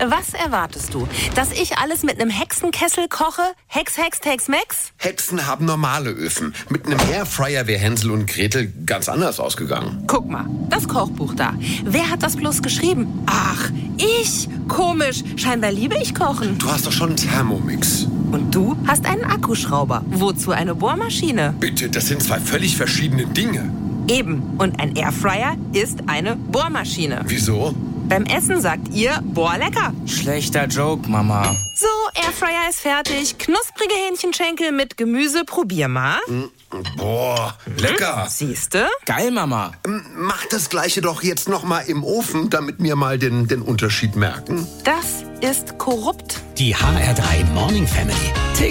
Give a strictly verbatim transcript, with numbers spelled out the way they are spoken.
Was erwartest du? Dass ich alles mit einem Hexenkessel koche? Hex, Hex, Tex, Mex? Hexen haben normale Öfen. Mit einem Airfryer wäre Hänsel und Gretel ganz anders ausgegangen. Guck mal, das Kochbuch da. Wer hat das bloß geschrieben? Ach, ich? Komisch. Scheinbar liebe ich Kochen. Du hast doch schon einen Thermomix. Und du hast einen Akkuschrauber. Wozu eine Bohrmaschine? Bitte, das sind zwei völlig verschiedene Dinge. Eben. Und ein Airfryer ist eine Bohrmaschine. Wieso? Beim Essen sagt ihr, boah, lecker. Schlechter Joke, Mama. So, Airfryer ist fertig. Knusprige Hähnchenschenkel mit Gemüse. Probier mal. Boah, lecker. Siehste? Geil, Mama. Mach das Gleiche doch jetzt noch mal im Ofen, damit wir mal den, den Unterschied merken. Das ist korrupt. Die H R drei Morning Family. Täglich